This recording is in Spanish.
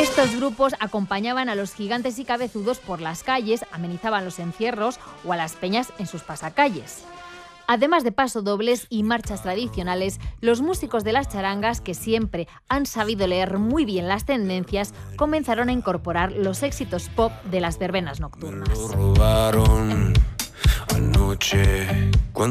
Estos grupos acompañaban a los gigantes y cabezudos por las calles, amenizaban los encierros o a las peñas en sus pasacalles. Además de pasodobles y marchas tradicionales, los músicos de las charangas, que siempre han sabido leer muy bien las tendencias, comenzaron a incorporar los éxitos pop de las verbenas nocturnas.